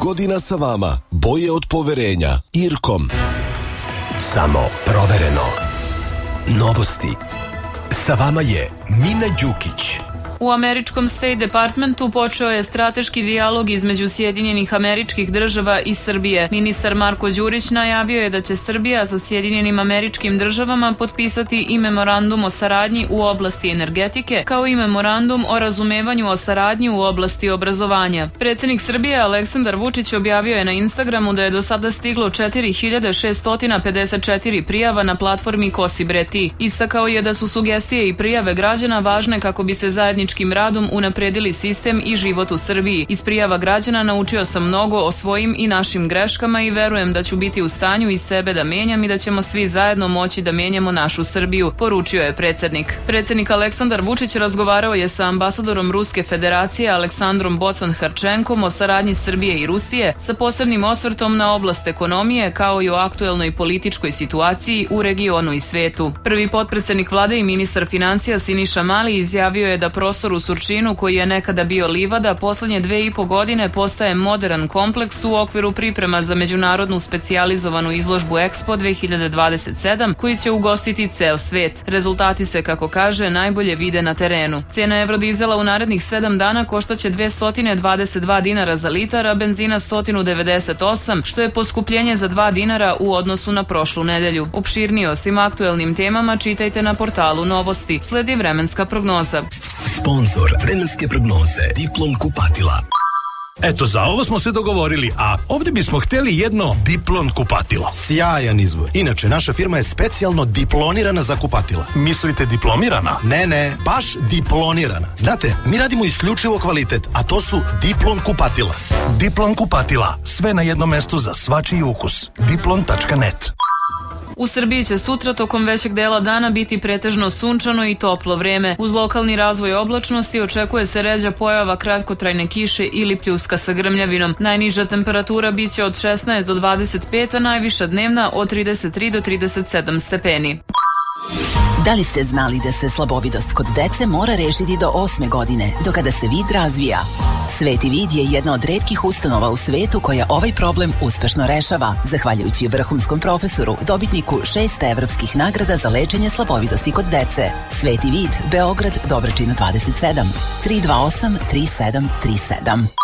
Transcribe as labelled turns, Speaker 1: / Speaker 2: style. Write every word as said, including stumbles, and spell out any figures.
Speaker 1: godina sa vama, bolje od poverenja. Irkom.
Speaker 2: Samo provereno. Novosti. Sa vama je Mina Đukić.
Speaker 3: U američkom State Departmentu počeo je strateški dijalog između Sjedinjenih Američkih Država i Srbije. Ministar Marko Đurić najavio je da će Srbija sa Sjedinjenim Američkim Državama potpisati i memorandum o saradnji u oblasti energetike, kao i memorandum o razumevanju o saradnji u oblasti obrazovanja. Predsjednik Srbije Aleksandar Vučić objavio je na Instagramu da je do sada stiglo četiri hiljade šesto pedeset četiri prijava na platformi Kosi bre ti. Istakao je da su sugestije i prijave građana važne kako bi se zajednički radom unapredili sistem i život u Srbiji. Iz prijava građana naučio sam mnogo o svojim i našim greškama i verujem da ću biti u stanju i sebe da menjam i da ćemo svi zajedno moći da menjamo našu Srbiju, poručio je predsjednik. Predsjednik Aleksandar Vučić razgovarao je sa ambasadorom Ruske federacije Aleksandrom Bocan-Harčenkom o saradnji Srbije i Rusije sa posebnim osvrtom na oblast ekonomije kao i o aktuelnoj političkoj situaciji u regionu i svetu. Prvi potpredsjednik vlade i ministar financija Siniša Mali izjavio je da prostor u Surčinu, koji je nekada bio livada, poslednje dve i po godine postaje modern kompleks u okviru priprema za međunarodnu specijalizovanu izložbu Expo dve hiljade dvadeset sedam, koji će ugostiti ceo svet. Rezultati se, kako kaže, najbolje vide na terenu. Cijena evrodizela u narednih sedam dana koštaće dvesta dvadeset dva dinara za litar, a benzina sto devedeset osam, što je poskupljenje za dva dinara u odnosu na prošlu nedelju. Opširnije o svim aktuelnim temama čitajte na portalu Novosti. Sledi vremenska prognoza.
Speaker 2: Sponzor vremenske prognoze Diplom kupatila.
Speaker 4: Eto, za ovo smo se dogovorili, a ovdje bismo htjeli jedno Diplom kupatilo.
Speaker 5: Sjajan izbor. Inače, naša firma je specijalno diplonirana za kupatila.
Speaker 4: Mislite diplomirana?
Speaker 5: Ne, ne, baš diplonirana. Znate, mi radimo isključivo kvalitet, a to su Diplom kupatila.
Speaker 4: Diplom kupatila. Sve na jednom mestu za svačiji ukus. diplom tačka net.
Speaker 3: U Srbiji će sutra tokom većeg dela dana biti pretežno sunčano i toplo vreme. Uz lokalni razvoj oblačnosti očekuje se ređa pojava kratkotrajne kiše ili pljuska sa grmljavinom. Najniža temperatura biće od šesnaest do dvadeset pet, a najviša dnevna od trideset tri do trideset sedam stepeni.
Speaker 6: Da li ste znali da se slabovidost kod dece mora rešiti do osme godine, do kada se vid razvija? Sveti vid je jedna od retkih ustanova u svetu koja ovaj problem uspešno rešava, zahvaljujući vrhunskom profesoru, dobitniku šest evropskih nagrada za lečenje slabovidosti kod dece. Sveti vid, Beograd, Dobračina dvadeset sedam, tri dva osam tri sedam tri sedam.